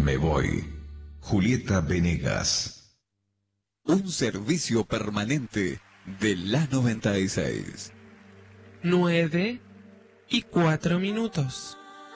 Me voy. Julieta Venegas. Un servicio permanente de la 96. 9:04.